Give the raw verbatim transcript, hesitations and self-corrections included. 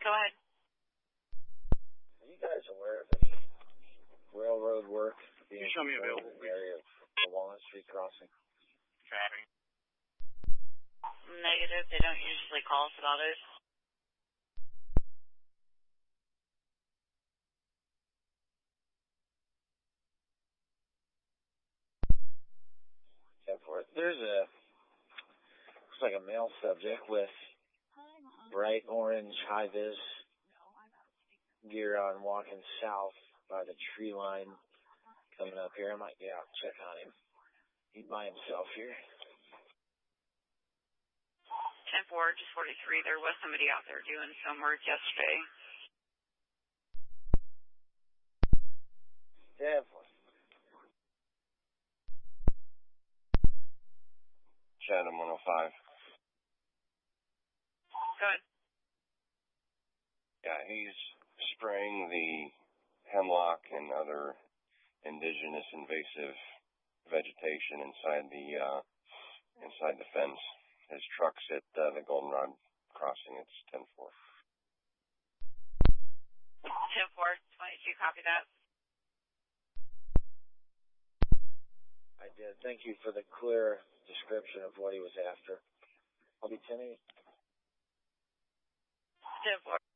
Go ahead. Are you guys aware of any railroad work being Show me available, in the area of the Walnut Street crossing? Traffic. Negative. They don't usually call us about it. ten four. There's a, looks like a male subject with bright orange high-vis gear on walking south by the tree line coming up here. I might get out and check on him. He's by himself here. ten four, just forty-three. There was somebody out there doing some work yesterday. ten four. Chatham one oh five. Go ahead. Yeah, he's spraying the hemlock and other indigenous invasive vegetation inside the uh, inside the fence. His truck's at uh, the Goldenrod crossing. It's ten four. ten four, twenty-two, copy that. I did. Thank you for the clear description of what he was after. I'll be ten eight. ten four.